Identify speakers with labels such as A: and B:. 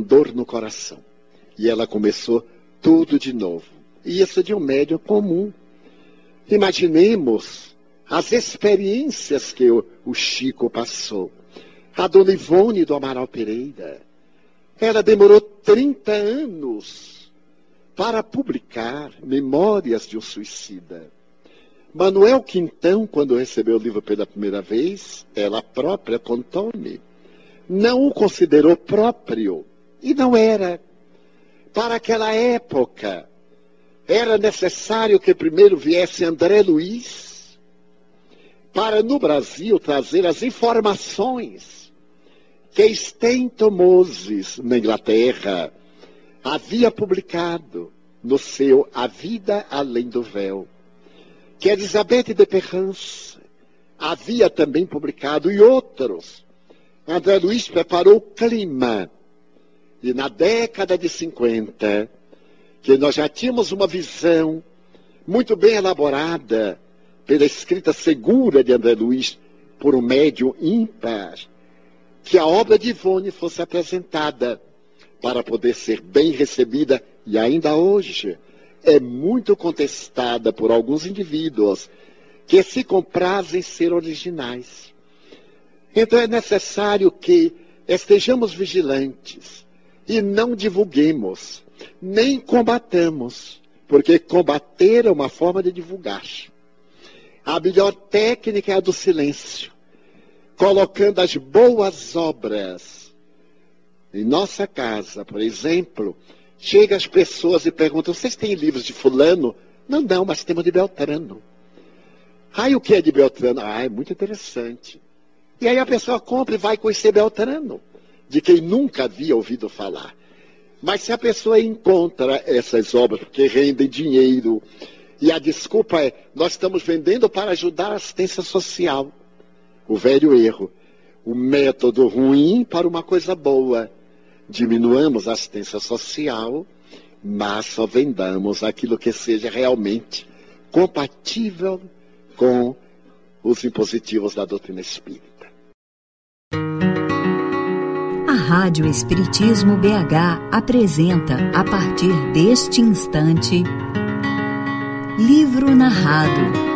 A: dor no coração. E ela começou tudo de novo. E isso de um médium comum. Imaginemos as experiências que o Chico passou. A dona Ivone do Amaral Pereira, ela demorou 30 anos para publicar Memórias de um Suicida. Manuel Quintão, quando recebeu o livro pela primeira vez, ela própria contou-me, não o considerou próprio. E não era. Para aquela época, era necessário que primeiro viesse André Luiz, para no Brasil trazer as informações que Stenton Moses, na Inglaterra, havia publicado no seu A Vida Além do Véu, que Elisabeth de Perrance havia também publicado, e outros. André Luiz preparou o clima. E na década de 50, que nós já tínhamos uma visão muito bem elaborada pela escrita segura de André Luiz por um médium ímpar, que a obra de Ivone fosse apresentada para poder ser bem recebida, e ainda hoje é muito contestada por alguns indivíduos que se comprazem ser originais. Então é necessário que estejamos vigilantes e não divulguemos, nem combatamos, porque combater é uma forma de divulgar. A melhor técnica é a do silêncio, colocando as boas obras. Em nossa casa, por exemplo, chegam as pessoas e perguntam: vocês têm livros de fulano? Não, mas temos de Beltrano. E o que é de Beltrano? É muito interessante. E aí a pessoa compra e vai conhecer Beltrano, de quem nunca havia ouvido falar. Mas se a pessoa encontra essas obras porque rendem dinheiro, e a desculpa é: nós estamos vendendo para ajudar a assistência social. O velho erro. O método ruim para uma coisa boa. Diminuamos a assistência social, mas só vendamos aquilo que seja realmente compatível com os impositivos da doutrina espírita.
B: A Rádio Espiritismo BH apresenta, a partir deste instante, Livro Narrado.